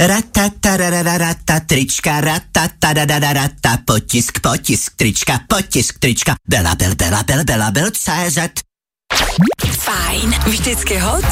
Ratatarararata, trička, ratatarararata, potisk, trička, Bela, CZ. Fajn, vždycky hot